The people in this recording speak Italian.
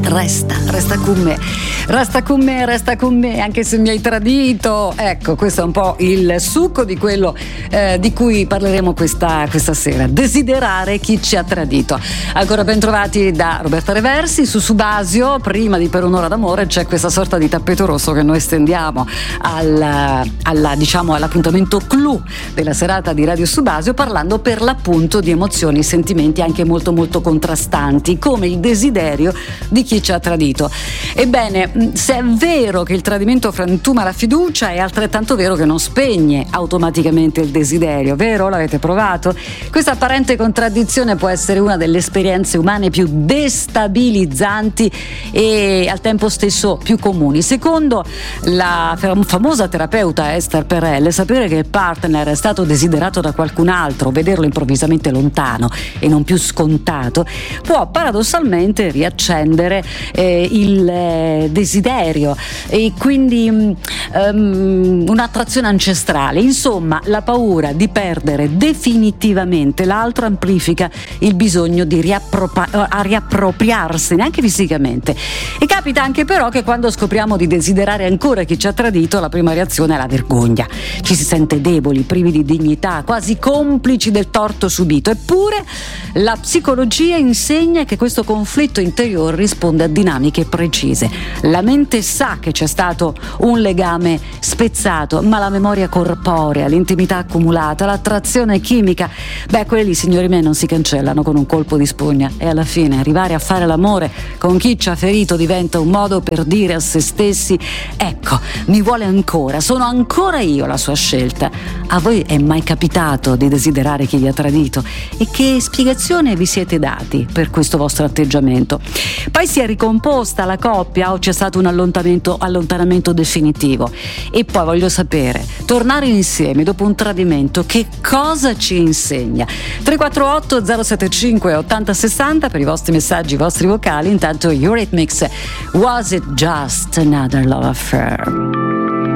resta con me anche se mi hai tradito. Ecco, questo è un po' il succo di quello di cui parleremo questa sera. Desiderare chi ci ha tradito. Ancora ben trovati da Roberta Reversi su Subasio. Prima di Per un'ora d'amore c'è questa sorta di tappeto rosso che noi stendiamo all'appuntamento clou della serata di Radio Subasio, parlando per l'appunto di emozioni, sentimenti anche molto molto contrastanti, come il desiderio di chi ci ha tradito. Ebbene, se è vero che il tradimento frantuma la fiducia, è altrettanto vero che non spegne automaticamente il desiderio, vero? L'avete provato? Questa apparente contraddizione può essere una delle esperienze umane più destabilizzanti e al tempo stesso più comuni. Secondo la famosa terapeuta Esther Perel, sapere che il partner è stato desiderato da qualcun altro, vederlo improvvisamente lontano e non più scontato, può paradossalmente riaccendere il desiderio e quindi un'attrazione ancestrale. Insomma, la paura di perdere definitivamente l'altro amplifica il bisogno di riappropriarsene anche fisicamente. E capita anche però che quando scopriamo di desiderare ancora chi ci ha tradito, la prima reazione è la vergogna. Ci si sente deboli, privi di dignità, quasi complici del torto subito. Eppure la psicologia insegna che questo conflitto interiore risponde a dinamiche precise. La mente sa che c'è stato un legame spezzato, ma la memoria corporea, l'intimità accumulata, l'attrazione chimica, quelli, signori miei, non si cancellano con un colpo di spugna. E alla fine arrivare a fare l'amore con chi ci ha ferito diventa un modo per dire a se stessi: ecco, mi vuole ancora, sono ancora io la sua scelta. A voi è mai capitato di desiderare chi vi ha tradito? E che spiegazione vi siete dati per questo vostro atteggiamento? Poi si è ricomposta la coppia o c'è stato un allontanamento definitivo? E poi voglio sapere, tornare insieme dopo un tradimento che cosa ci insegna? 348 075 8060 per i vostri messaggi, i vostri vocali. Intanto Eurythmics, Was It Just Another Love Affair?